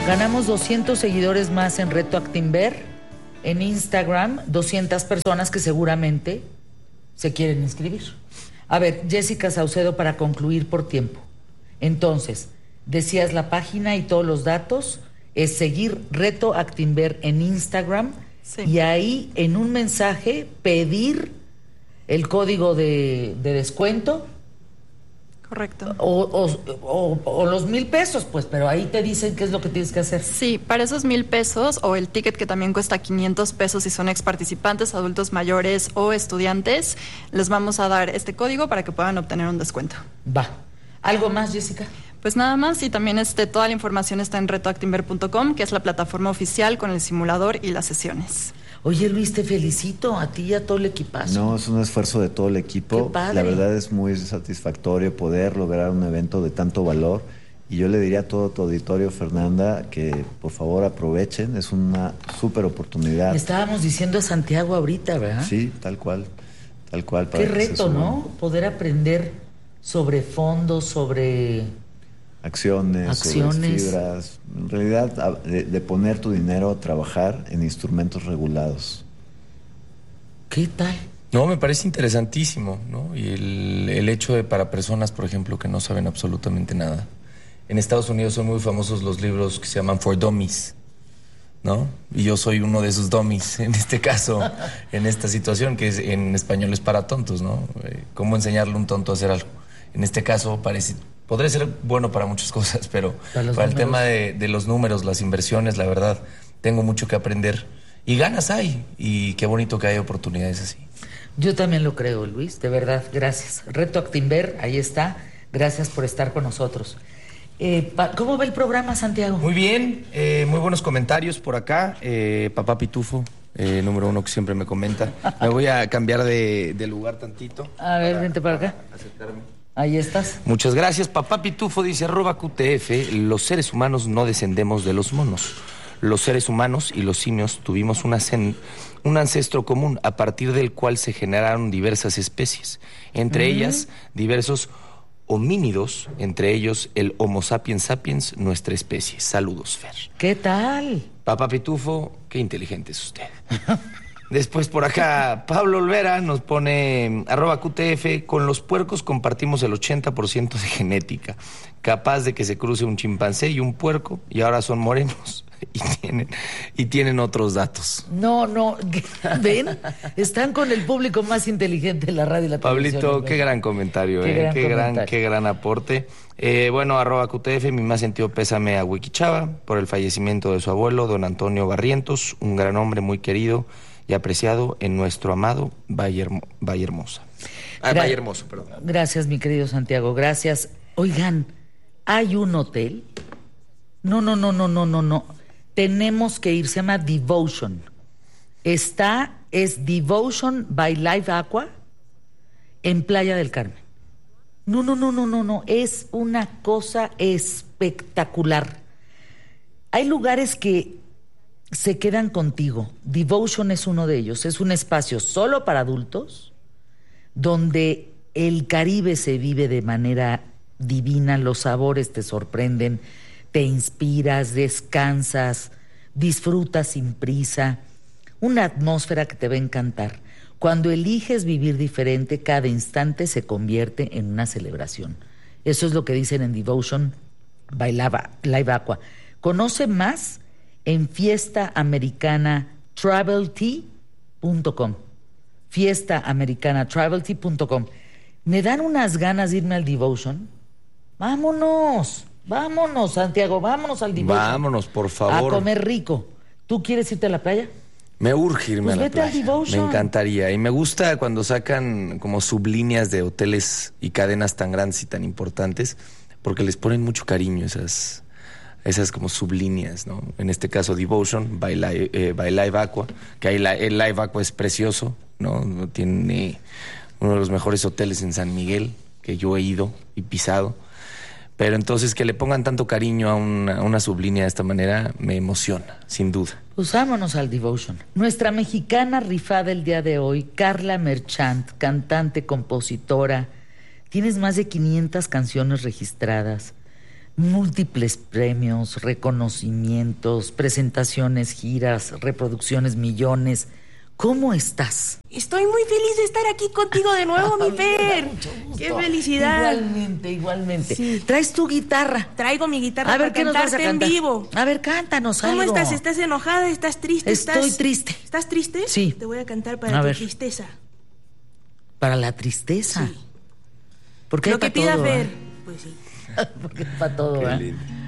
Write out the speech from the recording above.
Ganamos 200 seguidores más en Reto Actinver. En Instagram, 200 personas que seguramente se quieren inscribir. A ver, Jessica Saucedo, para concluir por tiempo. Entonces, decías la página y todos los datos. Es seguir Reto Actinver en Instagram. Sí. Y ahí, en un mensaje, pedir el código de descuento. Correcto. O los 1,000 pesos, pues, pero ahí te dicen qué es lo que tienes que hacer. Sí, para esos 1,000 pesos o el ticket que también cuesta 500 pesos si son ex participantes, adultos mayores o estudiantes, les vamos a dar este código para que puedan obtener un descuento. Va. ¿Algo más, Jessica? Pues nada más, y también toda la información está en retoactinver.com, que es la plataforma oficial con el simulador y las sesiones. Oye, Luis, te felicito a ti y a todo el equipazo. No, es un esfuerzo de todo el equipo. Qué padre. La verdad es muy satisfactorio poder lograr un evento de tanto valor. Y yo le diría a todo tu auditorio, Fernanda, que por favor aprovechen. Es una súper oportunidad. Estábamos diciendo a Santiago ahorita, ¿verdad? Sí, tal cual. Tal cual. Qué reto, ¿no? Poder aprender sobre fondos, sobre acciones. Sobre fibras. En realidad, de poner tu dinero a trabajar en instrumentos regulados. ¿Qué tal? No, me parece interesantísimo, ¿no? Y el hecho de para personas, por ejemplo, que no saben absolutamente nada. En Estados Unidos son muy famosos los libros que se llaman For Dummies, ¿no? Y yo soy uno de esos dummies, en este caso, en esta situación, que en español es para tontos, ¿no? ¿Cómo enseñarle a un tonto a hacer algo? En este caso podría ser bueno para muchas cosas, pero para el tema de los números, las inversiones, la verdad, tengo mucho que aprender. Y ganas hay, y qué bonito que hay oportunidades así. Yo también lo creo, Luis, de verdad, gracias. Reto Actinver, ahí está, gracias por estar con nosotros. ¿Cómo va el programa, Santiago? Muy bien, muy buenos comentarios por acá. Papá Pitufo, número uno que siempre me comenta. Me voy a cambiar de lugar tantito. A ver, vente para acá. Acercarme. Ahí estás. Muchas gracias. Papá Pitufo dice, @QTF, los seres humanos no descendemos de los monos. Los seres humanos y los simios tuvimos un ancestro común a partir del cual se generaron diversas especies, entre ellas diversos homínidos, entre ellos el Homo sapiens sapiens, nuestra especie. Saludos, Fer. ¿Qué tal? Papá Pitufo, qué inteligente es usted. Después por acá, Pablo Olvera nos pone @QTF, con los puercos compartimos el 80% de genética, capaz de que se cruce un chimpancé y un puerco, y ahora son morenos y tienen otros datos. No, ven, están con el público más inteligente de la radio y la televisión. Pablito, qué gran comentario, qué gran aporte. Bueno, @QTF, mi más sentido pésame a Wikichava por el fallecimiento de su abuelo, don Antonio Barrientos, un gran hombre muy querido y apreciado en nuestro amado Valle Hermoso, perdón. Gracias, mi querido Santiago, gracias. Oigan, ¿hay un hotel? No. Tenemos que ir, se llama Devotion. Es Devotion by Live Aqua en Playa del Carmen. No. Es una cosa espectacular. Hay lugares que se quedan contigo. Devotion es uno de ellos. Es un espacio solo para adultos donde el Caribe se vive de manera divina, los sabores te sorprenden, te inspiras, descansas, disfrutas sin prisa, una atmósfera que te va a encantar. Cuando eliges vivir diferente, cada instante se convierte en una celebración. Eso es lo que dicen en Devotion by Live Aqua. Conoce más en fiestaamericanatraveltea.com. fiestaamericanatraveltea.com. Me dan unas ganas de irme al Devotion. Vámonos, Santiago, vámonos al Devotion. Vámonos, por favor. A comer rico. ¿Tú quieres irte a la playa? Me urge irme a la playa. Al Devotion. Me encantaría. Y me gusta cuando sacan como sublíneas de hoteles y cadenas tan grandes y tan importantes, porque les ponen mucho cariño esas como sublíneas, ¿no? En este caso Devotion by Live Aqua, que ahí el Live Aqua es precioso, ¿no? Tiene uno de los mejores hoteles en San Miguel que yo he ido y pisado. Pero entonces que le pongan tanto cariño a una sublínea de esta manera me emociona, sin duda. Pues vámonos al Devotion. Nuestra mexicana rifada el día de hoy, Carla Merchant, cantante, compositora. Tienes más de 500 canciones registradas. múltiples premios, reconocimientos, presentaciones, giras, reproducciones, millones. ¿Cómo estás? Estoy muy feliz de estar aquí contigo de nuevo, mi Fer. ¡Qué felicidad! Igualmente. Sí. ¿Traes tu guitarra? Traigo mi guitarra A ver, para ¿qué nos vas a cantarte en cantar? vivo. A ver, cántanos ¿Cómo algo. estás? ¿Estás enojada? ¿Estás triste? Estoy triste. ¿Estás triste? Sí. Te voy a cantar A para tu ver. tristeza. Para la tristeza. Sí. Porque Lo hay que para pida todo, Fer. ¿eh? Pues sí. Porque es para todo, Qué ¿eh? lindo.